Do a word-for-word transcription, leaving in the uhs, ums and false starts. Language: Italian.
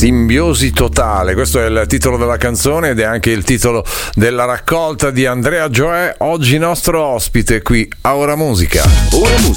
Simbiosi totale, questo è il titolo della canzone ed è anche il titolo della raccolta di Andrea Gioè, oggi nostro ospite qui a Ora Musica. Ora Musica.